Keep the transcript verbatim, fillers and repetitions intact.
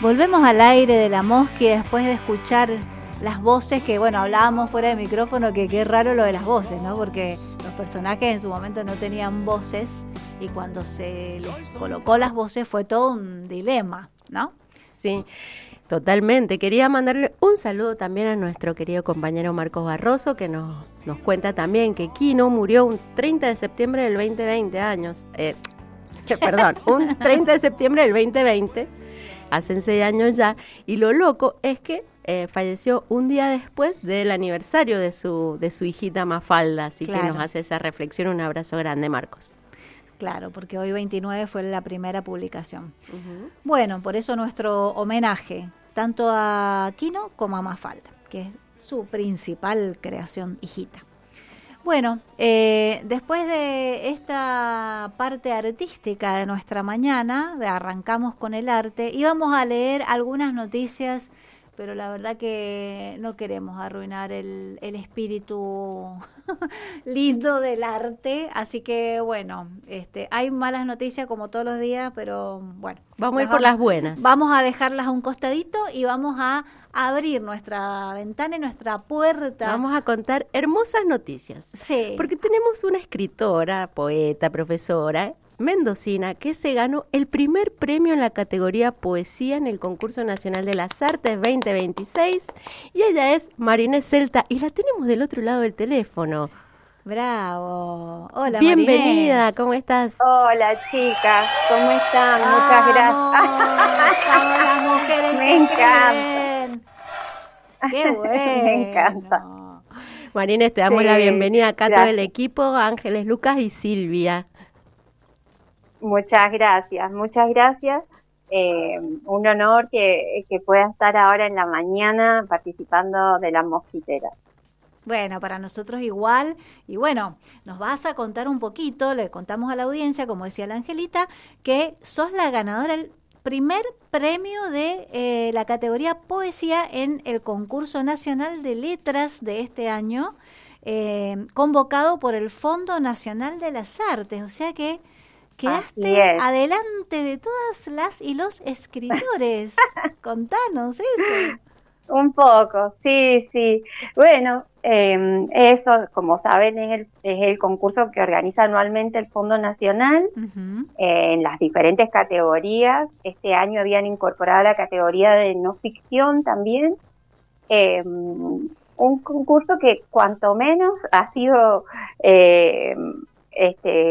Volvemos al aire de La Mosqui después de escuchar las voces que, bueno, hablábamos fuera de micrófono, que qué raro lo de las voces, ¿no? Porque los personajes en su momento no tenían voces y cuando se les colocó las voces fue todo un dilema, ¿no? Sí, totalmente. Quería mandarle un saludo también a nuestro querido compañero Marcos Barroso, que nos, nos cuenta también que Quino murió un treinta de septiembre del veinte veinte años. Eh, perdón, un treinta de septiembre del veinte veinte, hace seis años ya, y lo loco es que eh, falleció un día después del aniversario de su, de su hijita Mafalda, así claro. que nos hace esa reflexión. Un abrazo grande, Marcos. Claro, porque hoy veintinueve fue la primera publicación. Uh-huh. Bueno, por eso nuestro homenaje, tanto a Quino como a Mafalda, que es su principal creación, hijita. Bueno, eh, después de esta parte artística de nuestra mañana, de arrancamos con el arte, y vamos a leer algunas noticias, pero la verdad que no queremos arruinar el, el espíritu lindo del arte, así que bueno, este, hay malas noticias como todos los días, pero bueno. Vamos a ir por las buenas. Vamos a dejarlas a un costadito y vamos a abrir nuestra ventana y nuestra puerta. Vamos a contar hermosas noticias. Sí. Porque tenemos una escritora, poeta, profesora mendocina que se ganó el primer premio en la categoría Poesía en el Concurso Nacional de las Artes veinte veintiséis, y ella es Marinés Celta y la tenemos del otro lado del teléfono. Bravo. Hola, bienvenida, Marinés. ¿Cómo estás? Hola, chicas, ¿cómo están? Muchas gracias. Las mujeres me encanta. Qué bueno. Me encanta. Marinés, te damos sí, la bienvenida acá a todo el equipo, Ángeles, Lucas y Silvia. Muchas gracias, muchas gracias. Eh, un honor que, que pueda estar ahora en la mañana participando de La Mosquitera. Bueno, para nosotros igual. Y bueno, nos vas a contar un poquito, le contamos a la audiencia, como decía la Angelita, que sos la ganadora del primer premio de eh, la categoría Poesía en el Concurso Nacional de Letras de este año, eh, convocado por el Fondo Nacional de las Artes. O sea que quedaste adelante de todas las y los escritores. Contanos eso. Un poco, sí, sí. Bueno, eh, eso, como saben, es el, es el concurso que organiza anualmente el Fondo Nacional, uh-huh. eh, en las diferentes categorías. Este año habían incorporado la categoría de no ficción también. Eh, un concurso que cuanto menos ha sido... Eh, este